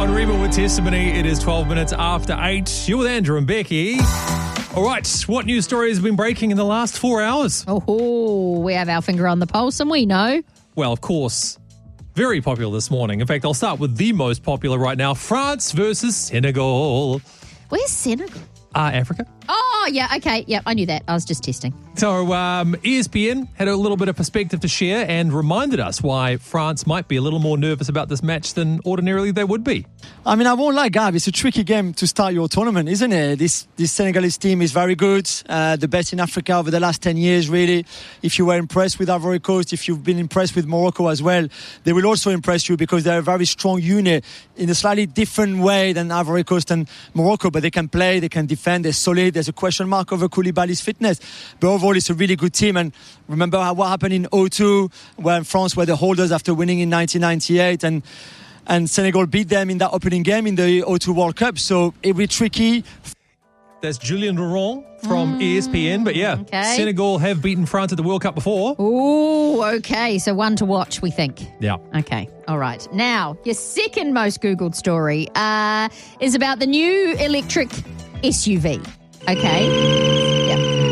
On Reba with Testimony, it is 12 minutes after 8. You're with Andrew and Becky. All right, what news stories have been breaking in the last 4 hours? Oh, we have our finger on the pulse and we know. Well, of course, very popular this morning. In fact, I'll start with the most popular right now. France versus Senegal. Where's Senegal? Africa. Oh, yeah, okay. Yeah, I knew that. I was just testing. So ESPN had a little bit of perspective to share and reminded us why France might be a little more nervous about this match than ordinarily they would be. I mean, I won't lie, Gav, it's a tricky game to start your tournament, isn't it? This Senegalese team is very good, the best in Africa over the last 10 years, really. If you were impressed with Ivory Coast, if you've been impressed with Morocco as well, they will also impress you because they're a very strong unit in a slightly different way than Ivory Coast and Morocco, but they can play, they can defend, they're solid. There's a question mark over Koulibaly's fitness, but overall it's a really good team. And remember what happened in 2002 when France were the holders after winning in 1998 and Senegal beat them in that opening game in the 2002 World Cup, so it'll be tricky. That's Julien Laurent from ESPN, but yeah, okay. Senegal have beaten France at the World Cup before. Oh, okay, so one to watch, we think. Yeah. Okay, all right. Now, your second most Googled story is about the new electric SUV, okay?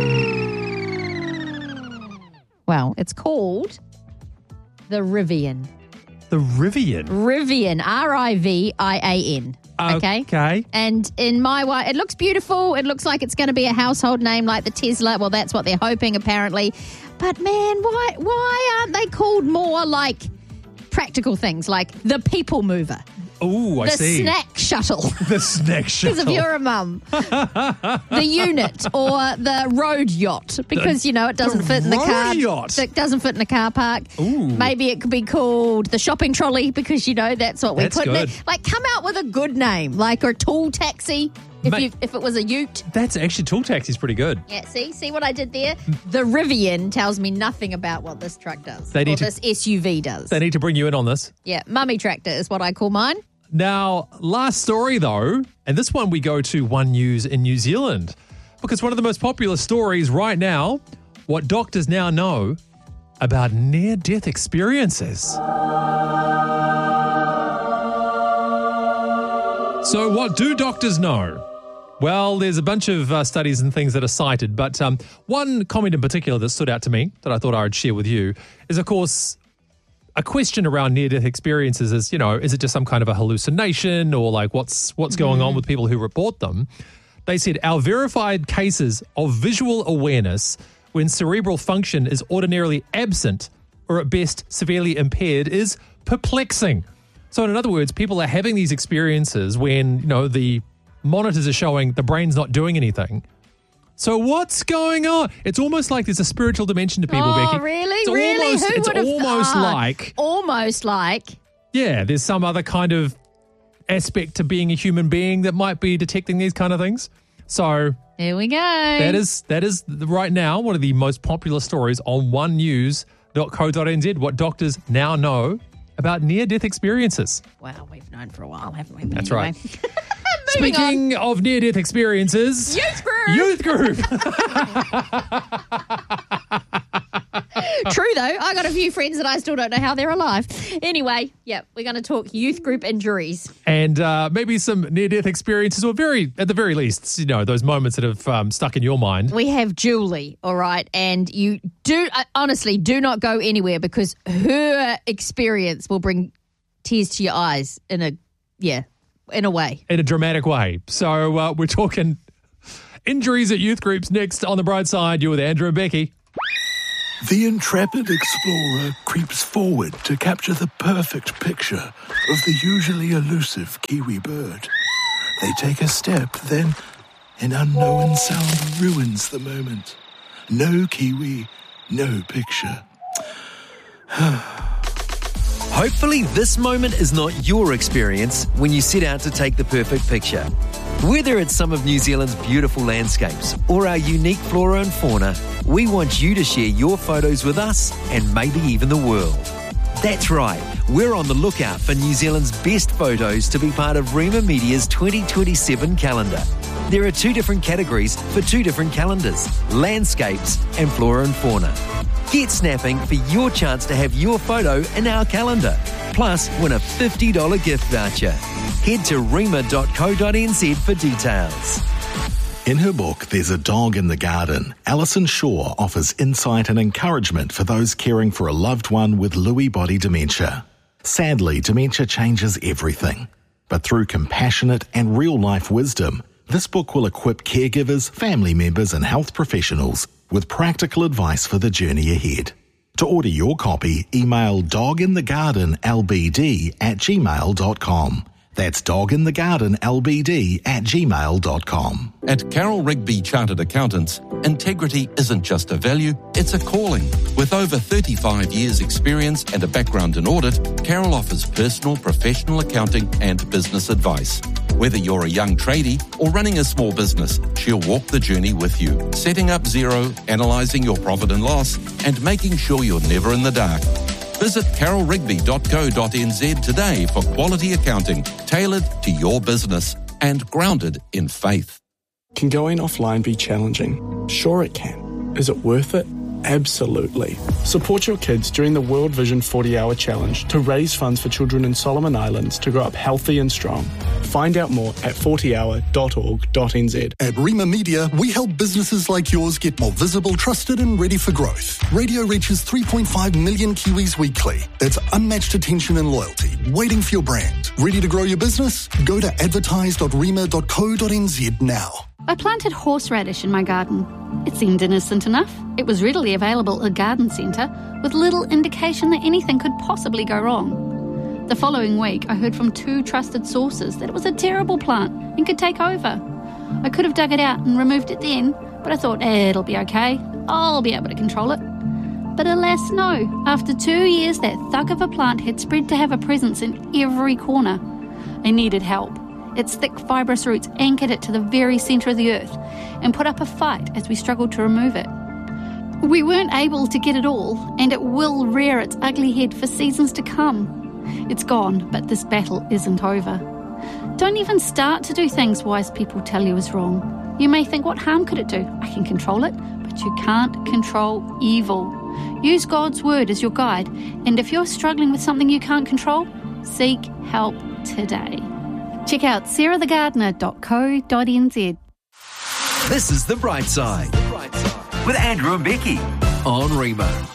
Yeah. Well, it's called the Rivian. The Rivian? Rivian, R-I-V-I-A-N. Okay. And in my way, it looks beautiful. It looks like it's going to be a household name like the Tesla. Well, that's what they're hoping, apparently. But man, why aren't they called more like practical things like the people mover? Oh, I see. The snack shuttle. The snack shuttle. Because if you're a mum. The unit or the road yacht. Because, you know, it doesn't fit in the car. Yacht. It doesn't fit in the car park. Ooh. Maybe it could be called the shopping trolley because, you know, that's what we put in good. it. Like, come out with a good name. Like a tool taxi if it was a ute. That's actually tool taxi's pretty good. Yeah, see what I did there? The Rivian tells me nothing about what this truck does. This SUV does. They need to bring you in on this. Yeah, mummy tractor is what I call mine. Now, last story though, and this one we go to One News in New Zealand, because one of the most popular stories right now, what doctors now know about near-death experiences. So what do doctors know? Well, there's a bunch of studies and things that are cited, but one comment in particular that stood out to me that I thought I would share with you is, of course, a question around near-death experiences is, you know, is it just some kind of a hallucination or like what's going on with people who report them? They said our verified cases of visual awareness when cerebral function is ordinarily absent or at best severely impaired is perplexing. So in other words, people are having these experiences when, you know, the monitors are showing the brain's not doing anything. So what's going on? It's almost like there's a spiritual dimension to people, Becky. Oh, really? It's really? Almost like... Yeah, there's some other kind of aspect to being a human being that might be detecting these kind of things. So... Here we go. That is right now one of the most popular stories on onenews.co.nz, what doctors now know about near-death experiences. Wow, we've known for a while, haven't we? That's right. Speaking of near-death experiences... Youth Group! True, though. I got a few friends that I still don't know how they're alive. Anyway, yeah, we're going to talk youth group injuries. And maybe some near-death experiences, or at the very least, you know, those moments that have stuck in your mind. We have Julie, all right, and you honestly, do not go anywhere because her experience will bring tears to your eyes in a way. In a dramatic way. So we're talking injuries at youth groups next on The Bright Side. You're with Andrew and Becky. The intrepid explorer creeps forward to capture the perfect picture of the usually elusive kiwi bird. They take a step, then an unknown sound ruins the moment. No kiwi, no picture. Hopefully this moment is not your experience when you set out to take the perfect picture. Whether it's some of New Zealand's beautiful landscapes or our unique flora and fauna, we want you to share your photos with us and maybe even the world. That's right, we're on the lookout for New Zealand's best photos to be part of Rima Media's 2027 calendar. There are 2 different categories for 2 different calendars, landscapes and flora and fauna. Get snapping for your chance to have your photo in our calendar. Plus, win a $50 gift voucher. Head to rima.co.nz for details. In her book, There's a Dog in the Garden, Alison Shaw offers insight and encouragement for those caring for a loved one with Lewy body dementia. Sadly, dementia changes everything. But through compassionate and real-life wisdom, this book will equip caregivers, family members and health professionals with practical advice for the journey ahead. To order your copy, email doginthegardenlbd@gmail.com. That's doginthegardenlbd@gmail.com. At Carroll Rigby Chartered Accountants, integrity isn't just a value, it's a calling. With over 35 years' experience and a background in audit, Carroll offers personal, professional accounting and business advice. Whether you're a young tradie or running a small business, she'll walk the journey with you, setting up zero, analysing your profit and loss, and making sure you're never in the dark. Visit carrollrigby.co.nz today for quality accounting tailored to your business and grounded in faith. Can going offline be challenging? Sure it can. Is it worth it? Absolutely. Support your kids during the World Vision 40-Hour Challenge to raise funds for children in Solomon Islands to grow up healthy and strong. Find out more at 40hour.org.nz. At Rima Media, we help businesses like yours get more visible, trusted and ready for growth. Radio reaches 3.5 million Kiwis weekly. That's unmatched attention and loyalty, waiting for your brand. Ready to grow your business? Go to advertise.rima.co.nz now. I planted horseradish in my garden. It seemed innocent enough. It was readily available at a garden centre with little indication that anything could possibly go wrong. The following week, I heard from 2 trusted sources that it was a terrible plant and could take over. I could have dug it out and removed it then, but I thought, it'll be okay. I'll be able to control it. But alas, no. After 2 years, that thug of a plant had spread to have a presence in every corner. I needed help. Its thick, fibrous roots anchored it to the very centre of the earth and put up a fight as we struggled to remove it. We weren't able to get it all, and it will rear its ugly head for seasons to come. It's gone, but this battle isn't over. Don't even start to do things wise people tell you is wrong. You may think, what harm could it do? I can control it, but you can't control evil. Use God's word as your guide, and if you're struggling with something you can't control, seek help today. Check out sarahthegardener.co.nz. This is The Bright Side with Andrew and Becky on Rima.